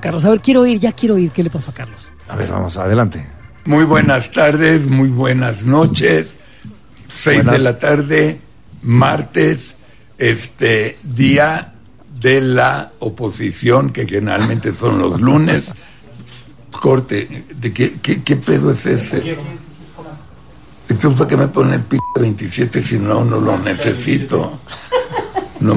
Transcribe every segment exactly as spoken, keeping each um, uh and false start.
Carlos. A ver, quiero oír, ya quiero oír qué le pasó a Carlos. A ver, vamos, adelante. Muy buenas tardes, muy buenas noches. Seis buenas. de la tarde, martes, este día de la oposición, que generalmente son los lunes. Corte, ¿de qué, qué, qué pedo es ese? Entonces, ¿para qué me pone el p veintisiete si no, no lo necesito? No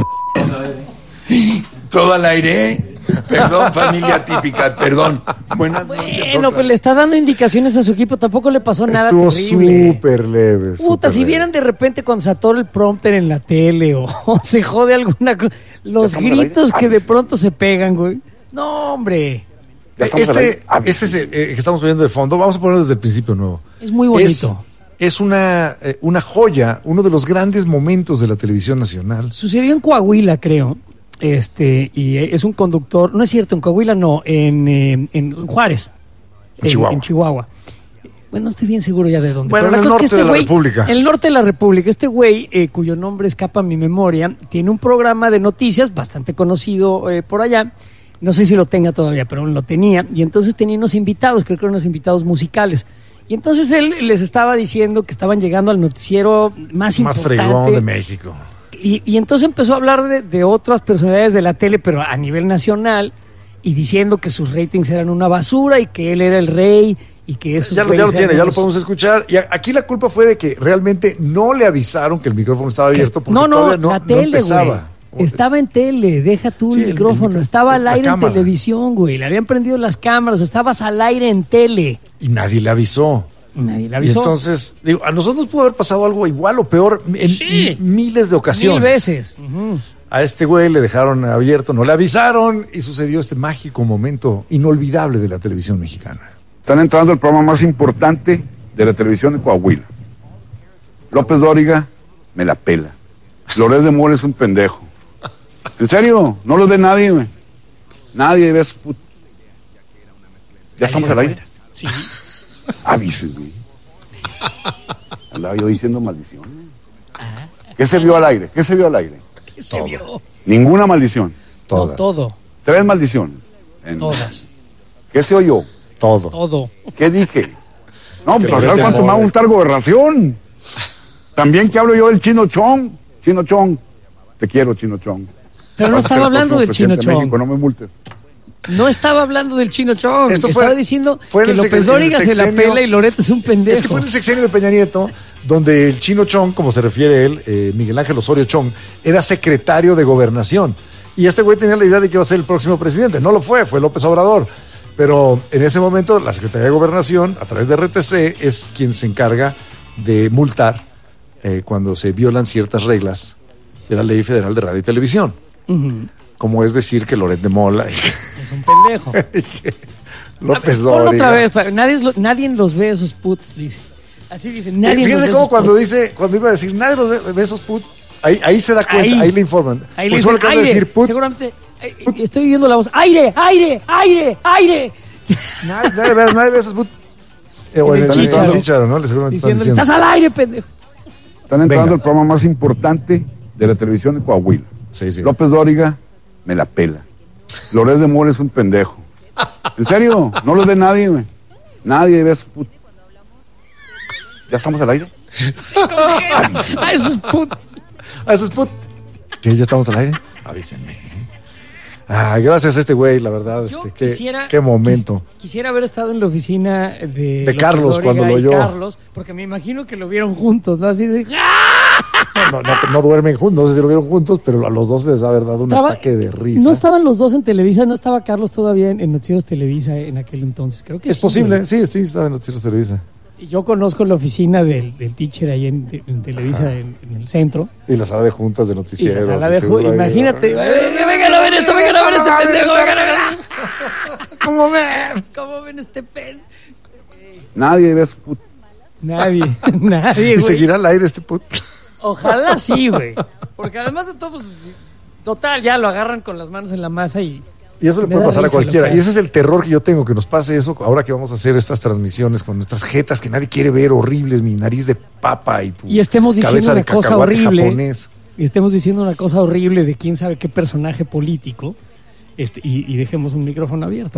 me... Todo al aire. Perdón, familia típica, perdón. Buenas noches. Bueno, pues le está dando indicaciones a su equipo, tampoco le pasó nada Estuvo terrible. súper leve. Puta, super si leve. vieran de repente cuando se atora el prompter en la tele o, o se jode alguna cosa, los gritos que de pronto se pegan, güey. No, hombre. Este, este es el eh, que estamos viendo de fondo, vamos a ponerlo desde el principio nuevo. Es muy bonito. Es, es una, eh, una joya, uno de los grandes momentos de la televisión nacional. Sucedió en Coahuila, creo. Este, y es un conductor, no es cierto, en Coahuila no, en, eh, en Juárez, en, en, Chihuahua. en Chihuahua. Bueno, no estoy bien seguro ya de dónde. Bueno, pero en el norte es que de este la güey, República. En el norte de la República, este güey, eh, cuyo nombre escapa a mi memoria, tiene un programa de noticias bastante conocido eh, por allá. No sé si lo tenga todavía, pero lo tenía. Y entonces tenía unos invitados, creo que eran unos invitados musicales. Y entonces él les estaba diciendo que estaban llegando al noticiero más, más importante. fregón de México. Y, y entonces empezó a hablar de, de otras personalidades de la tele, pero a nivel nacional, y diciendo que sus ratings eran una basura y que él era el rey y que eso ya lo, ya lo tiene, ya lo podemos escuchar. Y aquí la culpa fue de que realmente no le avisaron que el micrófono estaba abierto porque no, no, todavía no, la no tele, empezaba. Güey. Estaba en tele, deja tú Sí, el, el micrófono, micro, estaba al aire en cámara. televisión, güey, le habían prendido las cámaras, estabas al aire en tele. Y nadie le avisó. Nadie le avisó. Y entonces, digo, a nosotros nos pudo haber pasado algo igual o peor en Sí. miles de ocasiones. Mil veces. Uh-huh. A este güey le dejaron abierto, no le avisaron y sucedió este mágico momento inolvidable de la televisión mexicana. Están entrando el programa más importante de la televisión de Coahuila. López Dóriga me la pela. Loret de Mola es un pendejo. ¿En serio? No los ve nadie, güey. Nadie ve a su puto. ¿Ya Ahí estamos se al aire? Sí. Avises, güey. Andaba yo diciendo maldiciones. ¿Qué se vio al aire? ¿Qué se vio al aire? ¿Qué se vio? Ninguna maldición. Todas. No, todo. Tres maldiciones. En- Todas. ¿Qué se oyó? Todo. Todo. ¿Qué dije? No, Que pues Loret ¿sabes de cuánto me Mola. hago un targo de ración? También que hablo yo del Chino Chong. Chino Chong. Te quiero, Chino Chong. Pero no Vas a ser estaba el hablando próximo del Chino presidente de Chong. México, no me multes. No estaba hablando del Chino Chong. Esto estaba fue- diciendo fue en que el López sec- en el Dóriga se la sexenio- pela y Loret es un pendejo. Es que fue en el sexenio de Peña Nieto, donde el Chino Chong, como se refiere él, eh, Miguel Ángel Osorio Chong, era secretario de Gobernación. Y este güey tenía la idea de que iba a ser el próximo presidente. No lo fue, fue López Obrador. Pero en ese momento, la Secretaría de Gobernación, a través de R T C, es quien se encarga de multar eh, cuando se violan ciertas reglas de la Ley Federal de Radio y Televisión. Ujú. Como es decir que Loret de Mola y Es un pendejo. López Ponlo Dóriga. otra vez. pa- Nadie, es lo- nadie los ve esos puts, dice. Así dice. Nadie Fíjense los ve cómo esos cuando puts. dice, cuando iba a decir nadie los ve, ve esos put, ahí, ahí se da cuenta, Ahí. ahí, le informan. Ahí Por le eso dicen, le acabas de aire. decir put. Seguramente. eh, eh, Estoy oyendo la voz. ¡Aire! ¡Aire! ¡Aire! ¡Aire! Nadie, nadie, ve, nadie ve esos put. Eh, o En en el el chícharo. chícharo, ¿no? Le seguramente están Diciéndole, diciendo. estás al aire, pendejo. Están entrando Venga. el programa más importante de la televisión de Coahuila. Sí, sí. López Dóriga me la pela. Loret de Mola es un pendejo. ¿En serio? No los ve nadie, güey. Nadie ve a su puto. ¿Ya estamos al aire? Se congela. A esos put. Ah, esos put. ¿Qué? ¿Ya estamos al aire? Avísenme. Ah, gracias a este güey, la verdad. Yo Este, qué, quisiera, qué momento. quis- Quisiera haber estado en la oficina de, De López Carlos, Dóriga cuando lo y oyó. Carlos, porque me imagino que lo vieron juntos, ¿no? Así de. ¡ah! No, no, no duermen juntos, no sé si lo vieron juntos, pero a los dos les ha dado un Estaba- ataque de risa. No estaban los dos en Televisa, no estaba Carlos todavía en, en Noticieros Televisa en aquel entonces. Creo que Es sí, posible, güey. sí, sí, estaba en Noticieros Televisa. Y yo conozco la oficina del, del teacher ahí en, en Televisa, en, en el centro. Y la sala de juntas de Y la noticieros. sala de seguro ju- ahí- imagínate, vengan a ver esto, vengan a ver este pendejo, vengan a ver. ¿Cómo ven? ¿Cómo ven este pen? Nadie ve a su puto. Nadie, nadie, Y güey. seguirá al aire este put. Ojalá sí, güey. Porque además de todo, pues, total, ya lo agarran con las manos en la masa y... Y eso le Me puede da pasar a risa cualquiera. lo que Y ese es el terror que yo tengo, que nos pase eso ahora que vamos a hacer estas transmisiones con nuestras jetas que nadie quiere ver, horribles, mi nariz de papa y tu Y estemos diciendo cabeza una de cosa cacahuate horrible. japonés. Y estemos diciendo una cosa horrible de quién sabe qué personaje político, este, y, y dejemos un micrófono abierto.